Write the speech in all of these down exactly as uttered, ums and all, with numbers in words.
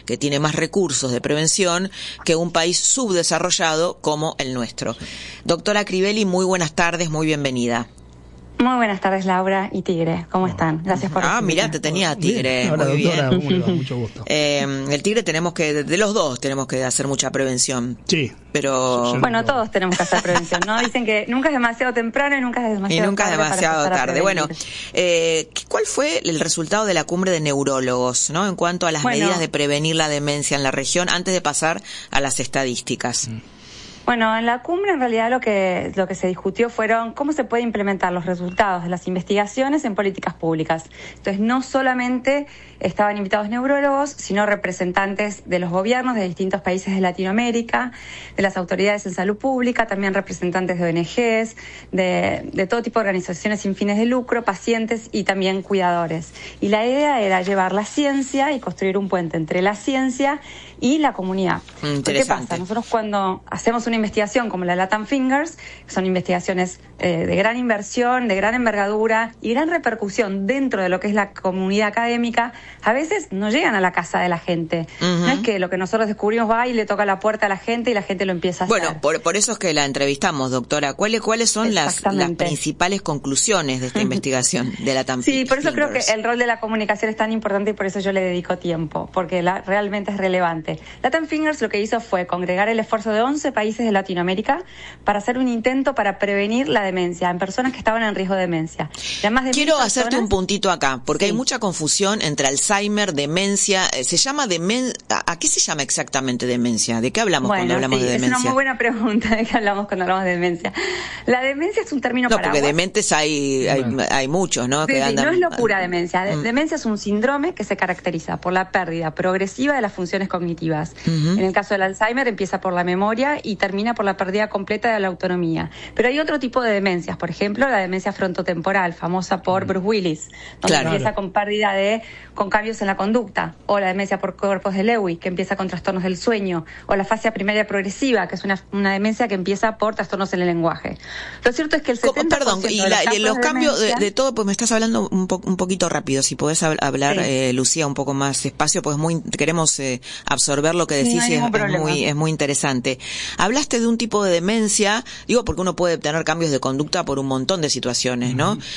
que tiene más recursos de prevención que un país subdesarrollado como el nuestro. Doctora Crivelli, muy buenas tardes, muy bienvenida. Muy buenas tardes, Laura y Tigre. ¿Cómo están? Gracias por Ah, mirá, te tenía Tigre. Bien. Hola, muy doctora, bien. ¿cómo le va? Mucho gusto. Eh, el Tigre tenemos que, de los dos, tenemos que hacer mucha prevención. Sí. Pero bueno, todos tenemos que hacer prevención, ¿no? Dicen que nunca es demasiado temprano y nunca es demasiado y nunca tarde. es demasiado para tarde. Bueno, eh, ¿cuál fue el resultado de la cumbre de neurólogos, no, en cuanto a las bueno, medidas de prevenir la demencia en la región antes de pasar a las estadísticas? Mm. Bueno, en la cumbre en realidad lo que lo que se discutió fueron cómo se puede implementar los resultados de las investigaciones en políticas públicas. Entonces, no solamente estaban invitados neurólogos, sino representantes de los gobiernos de distintos países de Latinoamérica, de las autoridades en salud pública, también representantes de O N Ges, de, de todo tipo de organizaciones sin fines de lucro, pacientes y también cuidadores. Y la idea era llevar la ciencia y construir un puente entre la ciencia y la comunidad. ¿Qué pasa? Nosotros cuando hacemos una investigación como la LATAM Fingers, que son investigaciones eh, de gran inversión, de gran envergadura y gran repercusión dentro de lo que es la comunidad académica, a veces no llegan a la casa de la gente. Uh-huh. No es que lo que nosotros descubrimos va y le toca la puerta a la gente y la gente lo empieza a hacer. Bueno, por, por eso es que la entrevistamos, doctora. ¿Cuáles, cuáles son las, las principales conclusiones de esta investigación de LATAM Fingers? Sí, por eso creo que el rol de la comunicación es tan importante y por eso yo le dedico tiempo, porque la, realmente es relevante. LATAM Fingers lo que hizo fue congregar el esfuerzo de once países de Latinoamérica para hacer un intento para prevenir la demencia en personas que estaban en riesgo de demencia. Además de Quiero personas... hacerte un puntito acá, porque sí. hay mucha confusión entre Alzheimer, demencia. ¿Se llama demencia? ¿A qué se llama exactamente demencia? ¿De qué hablamos bueno, cuando hablamos sí, de demencia? Es una muy buena pregunta de qué hablamos cuando hablamos de demencia. La demencia es un término no, paraguas. No, porque dementes hay, hay, hay muchos, ¿no? Sí, que sí, andan... no es locura demencia. Mm. Demencia es un síndrome que se caracteriza por la pérdida progresiva de las funciones cognitivas. Uh-huh. En el caso del Alzheimer empieza por la memoria y termina por la pérdida completa de la autonomía. Pero hay otro tipo de demencias, por ejemplo, la demencia frontotemporal, famosa por Bruce Willis, donde claro. empieza con pérdida de, con cambios en la conducta, o la demencia por cuerpos de Lewy, que empieza con trastornos del sueño, o la fase primaria progresiva, que es una, una demencia que empieza por trastornos en el lenguaje. Lo cierto es que el setenta por ciento Perdón, y, de la, los, y los de cambios demencia, de, de todo, pues me estás hablando un, po, un poquito rápido, si podés hablar, sí. eh, Lucía, un poco más despacio, pues muy queremos eh, absorber lo que decís sí, y no es, es muy es muy interesante. Hablaste de un tipo de demencia, digo porque uno puede tener cambios de conducta por un montón de situaciones, ¿no? Uh-huh.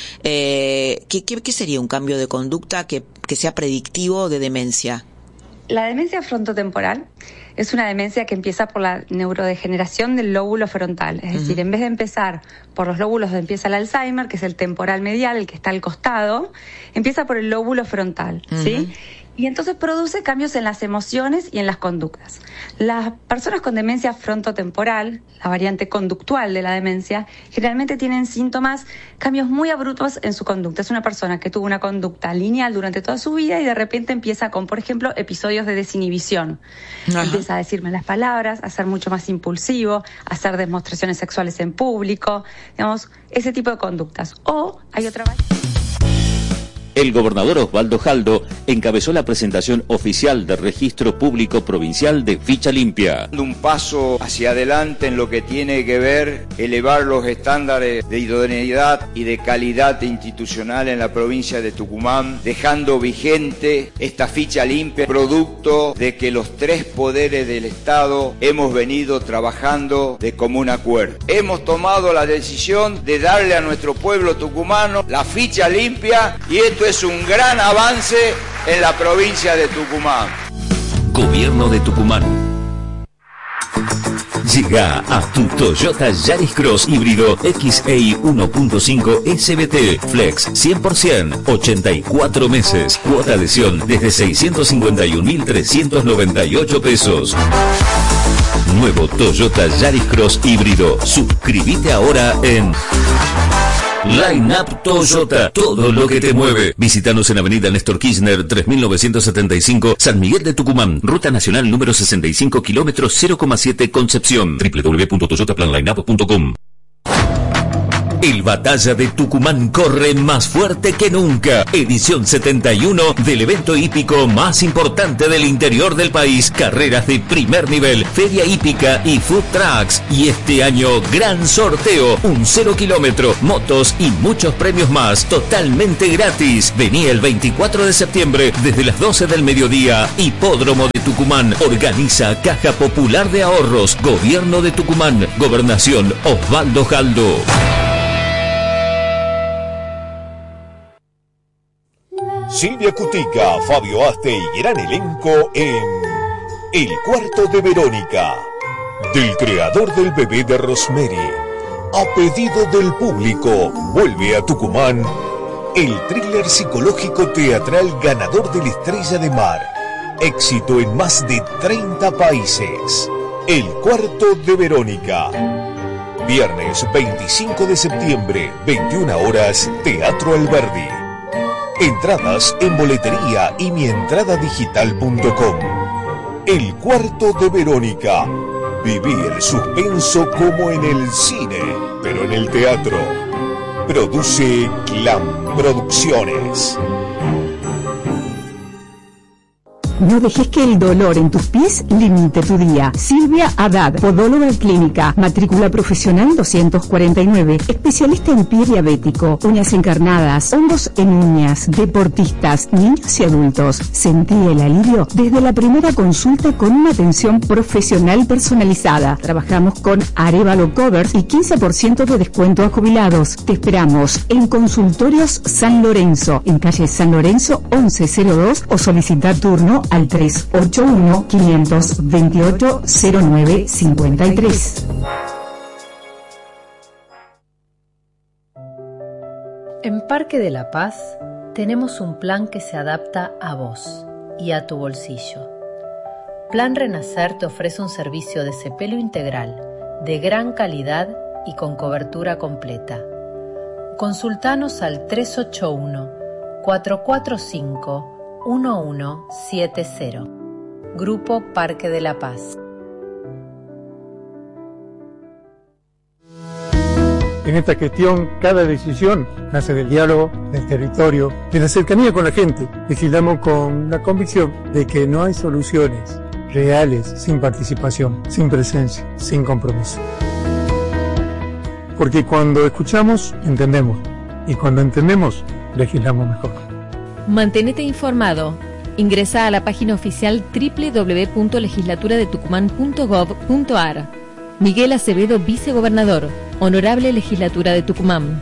Eh, ¿qué, qué, ¿Qué sería un cambio de conducta que, que sea predictivo de demencia? La demencia frontotemporal es una demencia que empieza por la neurodegeneración del lóbulo frontal. Es decir, uh-huh. en vez de empezar por los lóbulos donde empieza el Alzheimer, que es el temporal medial, el que está al costado, empieza por el lóbulo frontal, uh-huh. ¿sí? Y entonces produce cambios en las emociones y en las conductas. Las personas con demencia frontotemporal, la variante conductual de la demencia, generalmente tienen síntomas, cambios muy abruptos en su conducta. Es una persona que tuvo una conducta lineal durante toda su vida y de repente empieza con, por ejemplo, episodios de desinhibición. Ajá. Empieza a decir malas palabras, a ser mucho más impulsivo, a hacer demostraciones sexuales en público, digamos, ese tipo de conductas. O hay otra variante. El gobernador Osvaldo Jaldo encabezó la presentación oficial del Registro Público Provincial de Ficha Limpia. Un paso hacia adelante en lo que tiene que ver elevar los estándares de idoneidad y de calidad institucional en la provincia de Tucumán, dejando vigente esta ficha limpia, producto de que los tres poderes del Estado hemos venido trabajando de común acuerdo. Hemos tomado la decisión de darle a nuestro pueblo tucumano la ficha limpia y esto es un gran avance en la provincia de Tucumán. Gobierno de Tucumán. Llega a tu Toyota Yaris Cross híbrido X E I uno punto cinco S B T Flex cien por ciento, ochenta y cuatro meses, cuota adhesión desde seiscientos cincuenta y un mil trescientos noventa y ocho pesos. Nuevo Toyota Yaris Cross híbrido. Suscríbete ahora en Line Up Toyota, todo lo que te mueve. Visítanos en Avenida Néstor Kirchner tres mil novecientos setenta y cinco, San Miguel de Tucumán, Ruta Nacional número sesenta y cinco, kilómetros cero coma siete, Concepción. doble u doble u doble u punto toyota plan line up punto com. El Batalla de Tucumán corre más fuerte que nunca. Edición setenta y uno del evento hípico más importante del interior del país. Carreras de primer nivel, feria hípica y food trucks. Y este año, gran sorteo. Un cero kilómetro, motos y muchos premios más. Totalmente gratis. Vení el veinticuatro de septiembre desde las doce del mediodía. Hipódromo de Tucumán. Organiza Caja Popular de Ahorros. Gobierno de Tucumán. Gobernación Osvaldo Jaldo. Silvia Cutica, Fabio Aste y gran elenco en El cuarto de Verónica, del creador del bebé de Rosemary. A pedido del público, vuelve a Tucumán el thriller psicológico teatral ganador de la Estrella de Mar. Éxito en más de treinta países. El cuarto de Verónica. Viernes veinticinco de septiembre, veintiuna horas, Teatro Alberdi. Entradas en boletería y mientradadigital punto com. El cuarto de Verónica. Viví el suspenso como en el cine, pero en el teatro. Produce Clam Producciones. No dejes que el dolor en tus pies limite tu día. Silvia Haddad, podóloga clínica, matrícula profesional doscientos cuarenta y nueve, especialista en pie diabético, uñas encarnadas, hongos en uñas, deportistas, niños y adultos. Sentí el alivio desde la primera consulta con una atención profesional personalizada. Trabajamos con Arevalo Covers y quince por ciento de descuento a jubilados. Te esperamos en Consultorios San Lorenzo, en calle San Lorenzo once cero dos, o solicita turno al tres ocho uno, cinco dos ocho, cero nueve cinco tres. En Parque de la Paz tenemos un plan que se adapta a vos y a tu bolsillo. Plan Renacer te ofrece un servicio de cepelo integral, de gran calidad y con cobertura completa. Consultanos al tres ocho uno, cuatro cuatro cinco, uno uno siete cero. Grupo Parque de la Paz. En esta gestión, cada decisión nace del diálogo, del territorio, de la cercanía con la gente. Legislamos con la convicción de que no hay soluciones reales sin participación, sin presencia, sin compromiso. Porque cuando escuchamos, entendemos. Y cuando entendemos, legislamos mejor. Mantenete informado. Ingresa a la página oficial doble u doble u doble u punto legislatura de tucumán punto gov punto ar. Miguel Acevedo, vicegobernador. Honorable Legislatura de Tucumán.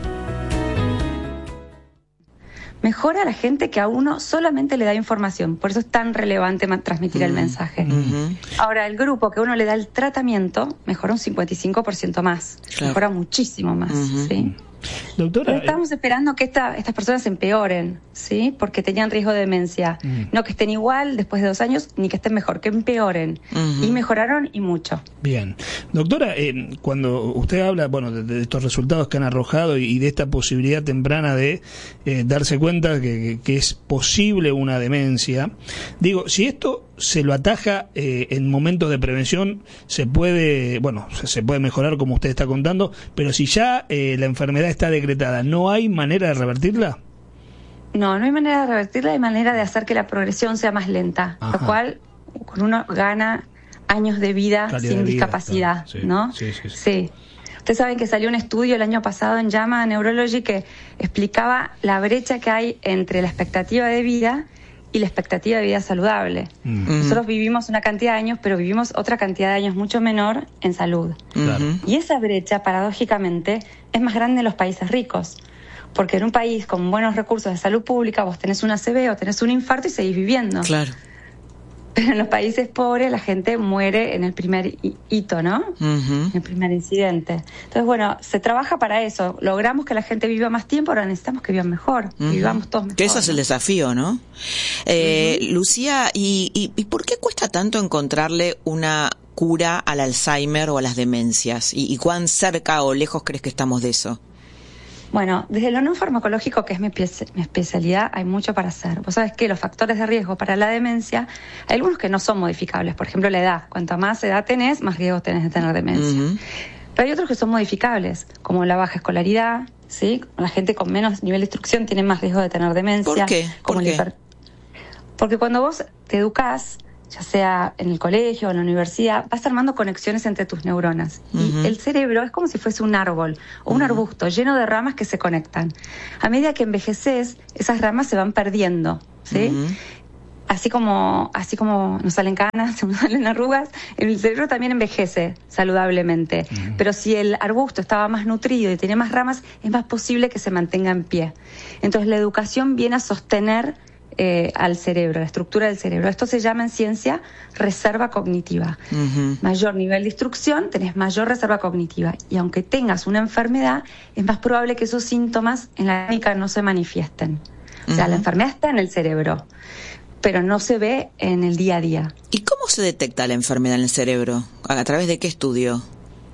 Mejora a la gente que a uno solamente le da información. Por eso es tan relevante transmitir mm. el mensaje. Mm-hmm. Ahora, el grupo que uno le da el tratamiento mejora un cincuenta y cinco por ciento más. Claro. Mejora muchísimo más. Mm-hmm. ¿Sí? Doctora, pero estamos esperando que esta, estas personas empeoren, ¿sí? Porque tenían riesgo de demencia. Mm. No que estén igual después de dos años, ni que estén mejor, que empeoren. Mm-hmm. Y mejoraron y mucho. Bien. Doctora, eh, cuando usted habla, bueno, de, de estos resultados que han arrojado y, y de esta posibilidad temprana de eh, darse cuenta que, que, que es posible una demencia, digo, si esto se lo ataja eh, en momentos de prevención, se puede, bueno, se, se puede mejorar como usted está contando, pero si ya eh, la enfermedad está decretada, ¿no hay manera de revertirla? No, no hay manera de revertirla, hay manera de hacer que la progresión sea más lenta, Ajá. lo cual con uno gana años de vida Calidad sin de vida, discapacidad, claro. sí, ¿no? Sí, sí, sí. sí. Ustedes saben que salió un estudio el año pasado en JAMA Neurology que explicaba la brecha que hay entre la expectativa de vida y la expectativa de vida saludable. Mm. Nosotros vivimos una cantidad de años, pero vivimos otra cantidad de años mucho menor en salud. Claro. Y esa brecha, paradójicamente, es más grande en los países ricos. Porque en un país con buenos recursos de salud pública, vos tenés una A C V o tenés un infarto y seguís viviendo. Claro. Pero en los países pobres la gente muere en el primer hito, ¿no? Uh-huh. En el primer incidente. Entonces, bueno, se trabaja para eso. Logramos que la gente viva más tiempo, ahora necesitamos que vivan mejor, uh-huh. que vivamos todos mejor. Que ese es el desafío, ¿no? Eh, uh-huh. Lucía, ¿y, y, ¿y por qué cuesta tanto encontrarle una cura al Alzheimer o a las demencias? ¿Y, y cuán cerca o lejos crees que estamos de eso? Bueno, desde lo no farmacológico, que es mi, espe- mi especialidad, hay mucho para hacer. Vos sabés que los factores de riesgo para la demencia, hay algunos que no son modificables. Por ejemplo, la edad. Cuanto más edad tenés, más riesgo tenés de tener demencia. Uh-huh. Pero hay otros que son modificables, como la baja escolaridad, ¿sí? La gente con menos nivel de instrucción tiene más riesgo de tener demencia. ¿Por qué? ¿Por como qué? hiper... Porque cuando vos te educás, ya sea en el colegio o en la universidad, vas armando conexiones entre tus neuronas. Uh-huh. Y el cerebro es como si fuese un árbol o un uh-huh. arbusto lleno de ramas que se conectan. A medida que envejeces, esas ramas se van perdiendo, ¿sí? Uh-huh. Así como, así como nos salen canas, se nos salen arrugas, el cerebro también envejece saludablemente. Uh-huh. Pero si el arbusto estaba más nutrido y tiene más ramas, es más posible que se mantenga en pie. Entonces la educación viene a sostener eh, al cerebro, la estructura del cerebro. Esto se llama en ciencia reserva cognitiva. Uh-huh. Mayor nivel de instrucción, tenés mayor reserva cognitiva. Y aunque tengas una enfermedad, es más probable que esos síntomas en la clínica no se manifiesten. Uh-huh. O sea, la enfermedad está en el cerebro, pero no se ve en el día a día. ¿Y cómo se detecta la enfermedad en el cerebro? ¿A través de qué estudio?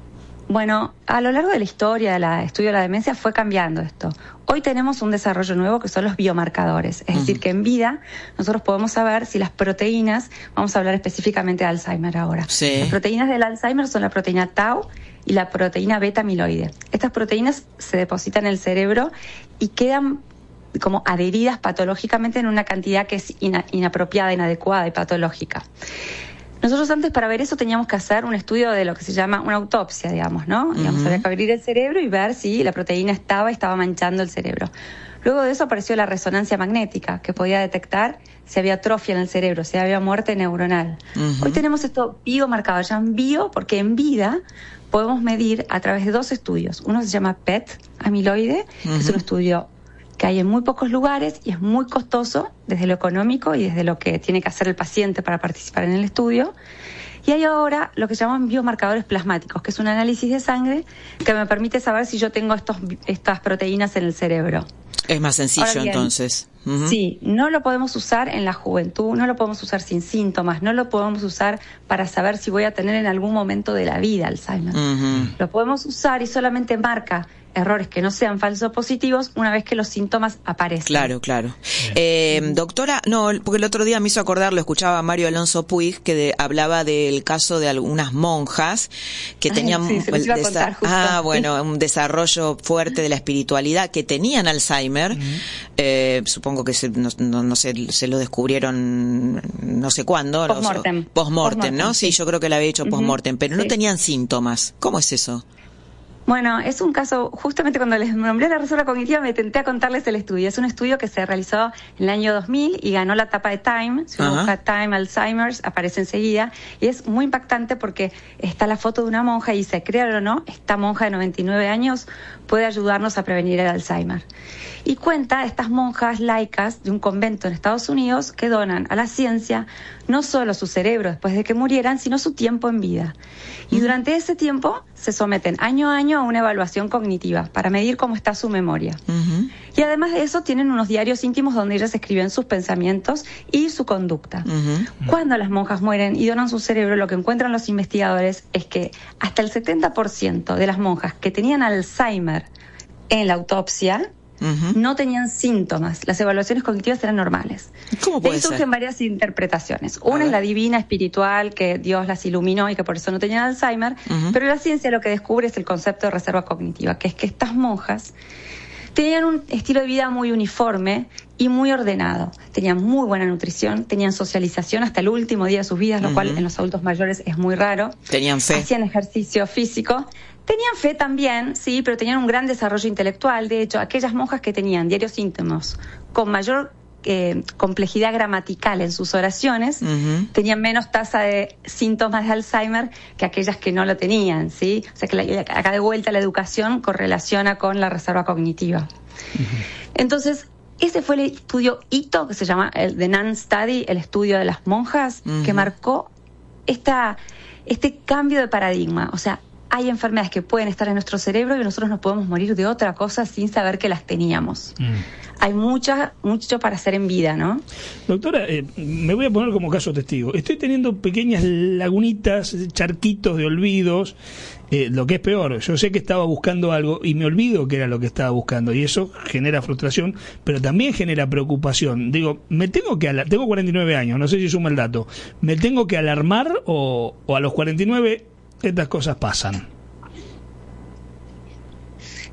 Bueno, a lo largo de la historia del estudio de la demencia fue cambiando esto. Hoy tenemos un desarrollo nuevo que son los biomarcadores. Es uh-huh. decir, que en vida nosotros podemos saber si las proteínas, vamos a hablar específicamente de Alzheimer ahora. Sí. Las proteínas del Alzheimer son la proteína tau y la proteína beta amiloide. Estas proteínas se depositan en el cerebro y quedan como adheridas patológicamente en una cantidad que es ina- inapropiada, inadecuada y patológica. Nosotros antes para ver eso teníamos que hacer un estudio de lo que se llama una autopsia, digamos, ¿no? Uh-huh. Digamos, había que abrir el cerebro y ver si la proteína estaba y estaba manchando el cerebro. Luego de eso apareció la resonancia magnética, que podía detectar si había atrofia en el cerebro, si había muerte neuronal. Uh-huh. Hoy tenemos esto biomarcado, ya en bio, porque en vida podemos medir a través de dos estudios. Uno se llama P E T amiloide, uh-huh. que es un estudio que hay en muy pocos lugares y es muy costoso desde lo económico y desde lo que tiene que hacer el paciente para participar en el estudio. Y hay ahora lo que llaman biomarcadores plasmáticos, que es un análisis de sangre que me permite saber si yo tengo estos, estas proteínas en el cerebro. Es más sencillo, bien, entonces. Uh-huh. Sí, no lo podemos usar en la juventud, no lo podemos usar sin síntomas, no lo podemos usar para saber si voy a tener en algún momento de la vida Alzheimer. Uh-huh. Lo podemos usar y solamente marca errores que no sean falsos positivos una vez que los síntomas aparecen. Claro, claro. Eh, doctora, no, porque el otro día me hizo acordar, lo escuchaba Mario Alonso Puig, que de, hablaba del caso de algunas monjas que tenían Ay, sí, se el desa- ah, bueno, un desarrollo fuerte de la espiritualidad, que tenían Alzheimer. Uh-huh. Eh, supongo que se, no, no, no sé, se lo descubrieron no sé cuándo. Post-mortem. Post-mortem, Post-mortem, ¿no? Sí, yo creo que le había hecho post-mortem, uh-huh. pero sí. no tenían síntomas. ¿Cómo es eso? Bueno, es un caso, justamente cuando les nombré la reserva cognitiva me tenté a contarles el estudio. Es un estudio que se realizó en el año dos mil y ganó la tapa de Time. Si uno busca Time Alzheimer's, aparece enseguida. Y es muy impactante porque está la foto de una monja y dice, créanlo o no, esta monja de noventa y nueve años puede ayudarnos a prevenir el Alzheimer. Y cuenta estas monjas laicas de un convento en Estados Unidos que donan a la ciencia no solo su cerebro después de que murieran, sino su tiempo en vida. Y durante ese tiempo se someten año a año a una evaluación cognitiva para medir cómo está su memoria. Uh-huh. Y además de eso tienen unos diarios íntimos donde ellas escriben sus pensamientos y su conducta. Uh-huh. Cuando las monjas mueren y donan su cerebro, lo que encuentran los investigadores es que hasta el setenta por ciento de las monjas que tenían Alzheimer en la autopsia Uh-huh. no tenían síntomas. Las evaluaciones cognitivas eran normales. ¿Cómo puede de ahí surgen ser? varias interpretaciones. Una es la divina, espiritual, que Dios las iluminó y que por eso no tenían Alzheimer. Uh-huh. Pero la ciencia lo que descubre es el concepto de reserva cognitiva, que es que estas monjas tenían un estilo de vida muy uniforme y muy ordenado. Tenían muy buena nutrición, tenían socialización hasta el último día de sus vidas, lo uh-huh. cual en los adultos mayores es muy raro. Tenían fe. Hacían ejercicio físico. Tenían fe también, sí, pero tenían un gran desarrollo intelectual. De hecho, aquellas monjas que tenían diarios íntimos con mayor eh, complejidad gramatical en sus oraciones, uh-huh. tenían menos tasa de síntomas de Alzheimer que aquellas que no lo tenían, ¿sí? O sea que la, acá de vuelta la educación correlaciona con la reserva cognitiva. Uh-huh. Entonces, ese fue el estudio hito, que se llama el The Nun Study, el estudio de las monjas, uh-huh. que marcó esta, este cambio de paradigma. O sea, hay enfermedades que pueden estar en nuestro cerebro y nosotros nos podemos morir de otra cosa sin saber que las teníamos. Mm. Hay mucha, mucho para hacer en vida, ¿no? Doctora, eh, me voy a poner como caso testigo. Estoy teniendo pequeñas lagunitas, charquitos de olvidos. Eh, lo que es peor, yo sé que estaba buscando algo y me olvido que era lo que estaba buscando y eso genera frustración, pero también genera preocupación. Digo, me tengo que alar- tengo cuarenta y nueve años, no sé si suma el dato. ¿Me tengo que alarmar o, o a los cuarenta y nueve estas cosas pasan?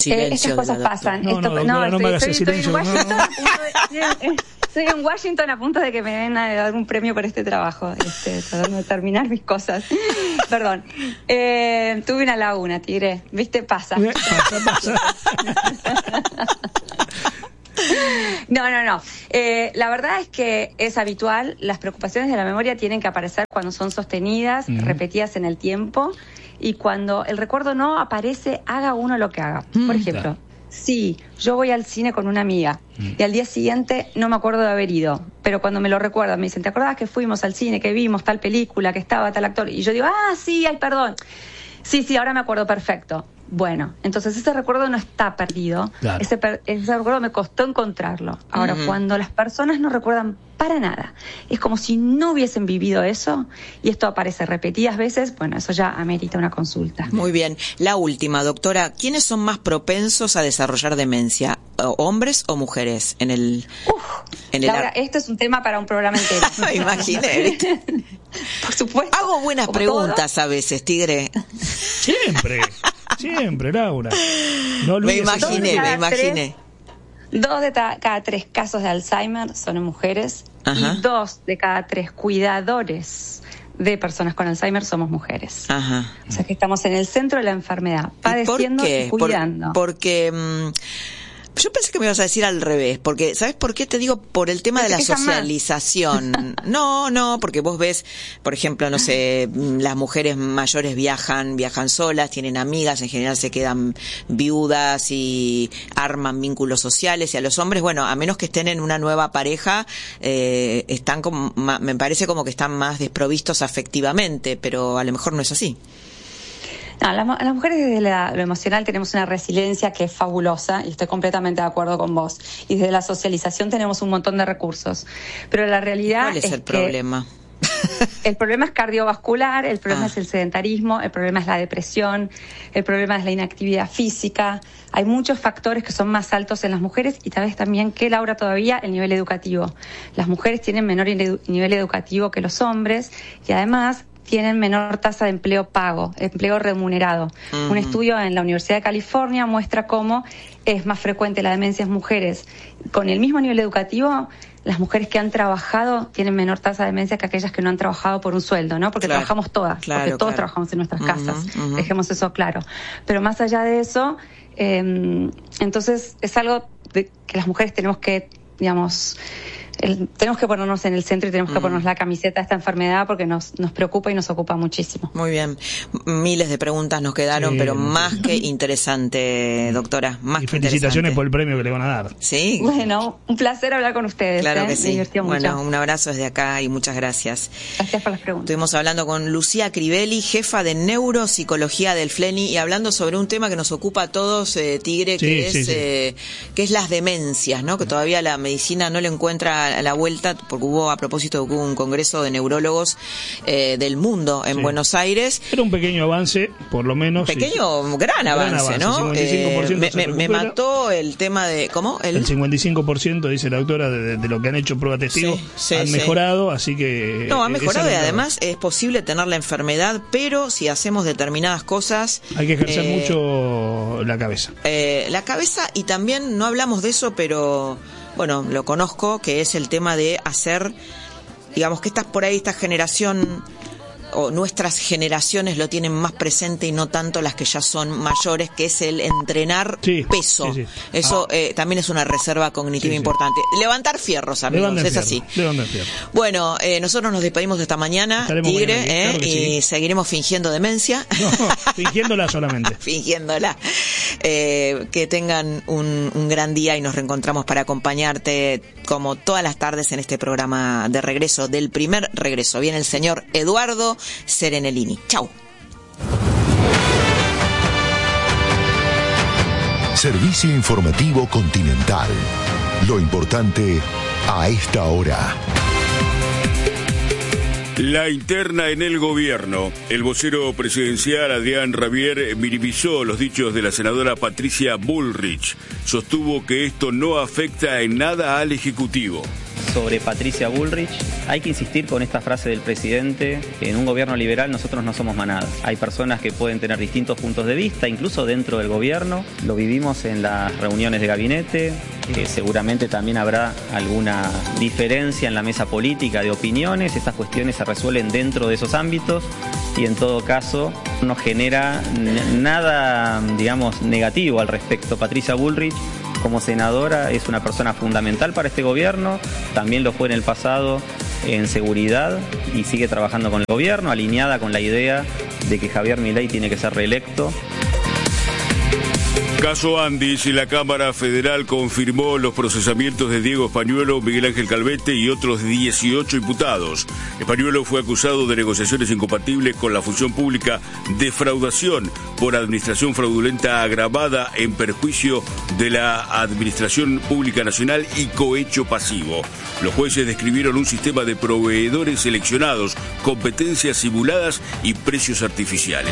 silencio. Eh, estas cosas pasan. No, Esto, no, doctora, no, estoy, me hagas estoy, el silencio. estoy en Washington No, no. a punto de, estoy, estoy en Washington a punto de que me den a dar un premio por este trabajo, este, tratando de terminar mis cosas. Perdón. Eh, tuve una laguna, Tigre. ¿Viste? Pasa. Pasa, pasa. No, no, no. Eh, la verdad es que es habitual. Las preocupaciones de la memoria tienen que aparecer cuando son sostenidas, mm. repetidas en el tiempo, y cuando el recuerdo no aparece, haga uno lo que haga. Mm. Por ejemplo, claro. Sí, yo voy al cine con una amiga mm. y al día siguiente no me acuerdo de haber ido, pero cuando me lo recuerdan me dicen, ¿te acordás que fuimos al cine, que vimos tal película, que estaba tal actor? Y yo digo, ah, sí, ay, perdón. Sí, sí, ahora me acuerdo perfecto. Bueno, entonces ese recuerdo no está perdido. Claro. Ese, per- ese recuerdo me costó encontrarlo. Ahora, uh-huh. cuando las personas no recuerdan para nada, es como si no hubiesen vivido eso, y esto aparece repetidas veces, bueno, eso ya amerita una consulta. Muy bien. La última, doctora, ¿quiénes son más propensos a desarrollar demencia? ¿Hombres o mujeres? En el, Uf, en el Laura, ar- esto es un tema para un programa entero. Me imaginé, ¿viste? Por supuesto. Hago buenas preguntas todo. A veces, Tigre. Siempre. Siempre, Laura. No me imaginé, me imaginé. Tres, dos de ta- cada tres casos de Alzheimer son en mujeres. Ajá. Y dos de cada tres cuidadores de personas con Alzheimer somos mujeres. Ajá. O sea que estamos en el centro de la enfermedad, padeciendo y, y cuidando. Por, porque... Mmm, yo pensé que me ibas a decir al revés, porque ¿sabes por qué? Te digo, por el tema de la socialización. No, no, porque vos ves, por ejemplo, no sé, las mujeres mayores viajan, viajan solas, tienen amigas, en general se quedan viudas y arman vínculos sociales, y a los hombres, bueno, a menos que estén en una nueva pareja, eh, están como, me parece como que están más desprovistos afectivamente, pero a lo mejor no es así. No, las, las mujeres desde la, lo emocional tenemos una resiliencia que es fabulosa, y estoy completamente de acuerdo con vos. Y desde la socialización tenemos un montón de recursos. Pero la realidad ¿Cuál es, es el que problema? El problema es cardiovascular, el problema ah. es el sedentarismo, el problema es la depresión, el problema es la inactividad física. Hay muchos factores que son más altos en las mujeres, y tal vez también, que Laura, todavía el nivel educativo. Las mujeres tienen menor edu- nivel educativo que los hombres, y además tienen menor tasa de empleo pago, empleo remunerado. Uh-huh. Un estudio en la Universidad de California muestra cómo es más frecuente la demencia en mujeres con el mismo nivel educativo. Las mujeres que han trabajado tienen menor tasa de demencia que aquellas que no han trabajado por un sueldo, ¿no? Porque claro, trabajamos todas, claro, porque todos claro. trabajamos en nuestras casas, uh-huh, uh-huh. Dejemos eso claro. Pero más allá de eso, eh, entonces es algo de que las mujeres tenemos que, digamos, El, tenemos que ponernos en el centro y tenemos que mm. ponernos la camiseta a esta enfermedad, porque nos, nos preocupa y nos ocupa muchísimo. Muy bien. Miles de preguntas nos quedaron, sí, pero más que interesante, doctora. Más y que felicitaciones interesante. Por el premio que le van a dar. Sí. Bueno, un placer hablar con ustedes. Claro ¿eh? que sí. Me divirtió bueno, mucho. Un abrazo desde acá y muchas gracias. Gracias por las preguntas. Estuvimos hablando con Lucía Crivelli, jefa de neuropsicología del FLENI, y hablando sobre un tema que nos ocupa a todos, eh, Tigre, sí, que sí, es sí. Eh, que es las demencias, ¿no? Que todavía la medicina no le encuentra la vuelta, porque hubo, a propósito, hubo un congreso de neurólogos eh, del mundo en sí. Buenos Aires. Era un pequeño avance, por lo menos. Pequeño, sí. gran, gran avance, avance, ¿no? cincuenta y cinco por ciento eh, me, me mató el tema de... ¿Cómo? El, el cincuenta y cinco por ciento, dice la doctora, de, de lo que han hecho prueba testigo, sí, sí, han sí. mejorado, así que... No, han mejorado, y además es posible tener la enfermedad, pero si hacemos determinadas cosas... Hay que ejercer eh, mucho la cabeza. Eh, la cabeza, y también, no hablamos de eso, pero... Bueno, lo conozco, que es el tema de hacer, digamos que estás por ahí, esta generación, o nuestras generaciones lo tienen más presente y no tanto las que ya son mayores, que es el entrenar sí, peso. Sí, sí. Eso ah. eh, también es una reserva cognitiva sí, importante. Sí. Levantar fierros, amigos, Levantar es fierro, así. Levantar fierro. Bueno, eh, nosotros nos despedimos de esta mañana, Estaremos Tigre, eh, claro y sí. seguiremos fingiendo demencia. No, fingiéndola solamente. fingiéndola. Eh, que tengan un, un gran día, y nos reencontramos para acompañarte como todas las tardes en este programa de regreso, del primer regreso. Viene el señor Eduardo Serenellini. Chau. Servicio informativo Continental. Lo importante a esta hora. La interna en el gobierno. El vocero presidencial Adrián Rabier minimizó los dichos de la senadora Patricia Bullrich. Sostuvo que esto no afecta en nada al Ejecutivo. sobre Patricia Bullrich, hay que insistir con esta frase del presidente: en un gobierno liberal nosotros no somos manada. Hay personas que pueden tener distintos puntos de vista, incluso dentro del gobierno. Lo vivimos en las reuniones de gabinete. Eh, seguramente también habrá alguna diferencia en la mesa política de opiniones. Estas cuestiones se resuelven dentro de esos ámbitos y en todo caso no genera nada, digamos, negativo al respecto. Patricia Bullrich, como senadora, es una persona fundamental para este gobierno, también lo fue en el pasado en seguridad y sigue trabajando con el gobierno, alineada con la idea de que Javier Milei tiene que ser reelecto. Caso Andis, y la Cámara Federal confirmó los procesamientos de Diego Españuelo, Miguel Ángel Calvete y otros dieciocho imputados. Españuelo fue acusado de negociaciones incompatibles con la función pública, defraudación por administración fraudulenta agravada en perjuicio de la Administración Pública Nacional y cohecho pasivo. Los jueces describieron un sistema de proveedores seleccionados, competencias simuladas y precios artificiales.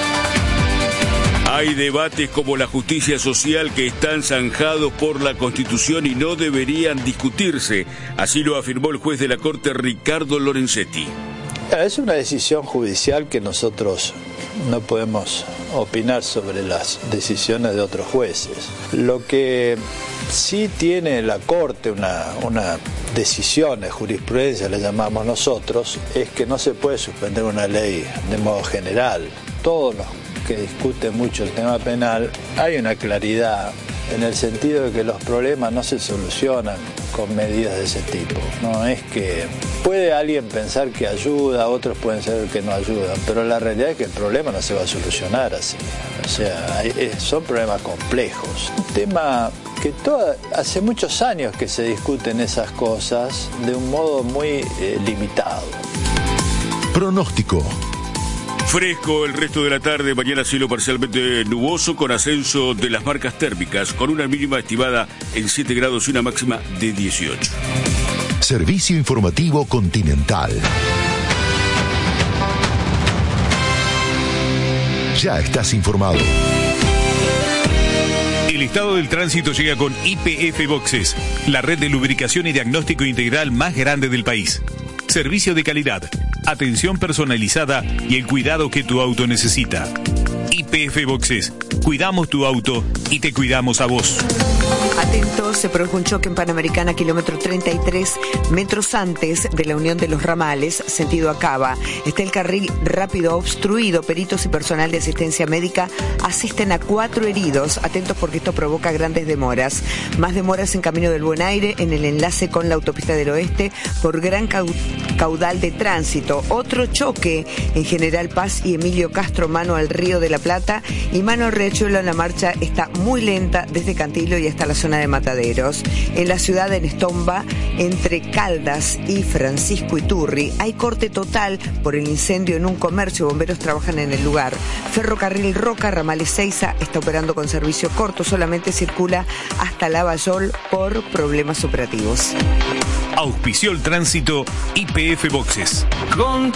Hay debates como la justicia social que están zanjados por la Constitución y no deberían discutirse. Así lo afirmó el juez de la Corte, Ricardo Lorenzetti. Es una decisión judicial que nosotros no podemos opinar sobre las decisiones de otros jueces. Lo que sí tiene la Corte, una, una decisión de jurisprudencia, le llamamos nosotros, es que no se puede suspender una ley de modo general. Todos los que discute mucho el tema penal, hay una claridad en el sentido de que los problemas no se solucionan con medidas de ese tipo. No es que puede alguien pensar que ayuda, otros pueden ser que no ayudan, pero la realidad es que el problema no se va a solucionar así. O sea, hay, son problemas complejos. Un tema que toda, hace muchos años que se discuten esas cosas de un modo muy eh, limitado. Pronóstico. Fresco el resto de la tarde, mañana cielo parcialmente nuboso con ascenso de las marcas térmicas, con una mínima estimada en siete grados y una máxima de dieciocho. Servicio Informativo Continental. Ya estás informado. El estado del tránsito llega con I P F Boxes, la red de lubricación y diagnóstico integral más grande del país. Servicio de calidad, atención personalizada y el cuidado que tu auto necesita. I P F Boxes, cuidamos tu auto y te cuidamos a vos. Atentos, se produjo un choque en Panamericana, kilómetro treinta y tres, metros antes de la unión de los ramales, sentido Acaba. Está el carril rápido obstruido. Peritos y personal de asistencia médica asisten a cuatro heridos. Atentos porque esto provoca grandes demoras. Más demoras en Camino del Buen Aire, en el enlace con la autopista del Oeste, por gran caudal de tránsito. Otro choque en General Paz y Emilio Castro, mano al Río de la Plata, y mano al Riachuelo. La marcha está muy lenta desde Cantillo y hasta la zona de Mataderos. En la ciudad de Nestomba, entre Caldas y Francisco Iturri, hay corte total por el incendio en un comercio. Bomberos trabajan en el lugar. Ferrocarril Roca, ramal Ezeiza, está operando con servicio corto, solamente circula hasta Lavallol por problemas operativos. Auspició el tránsito I P F Boxes. Con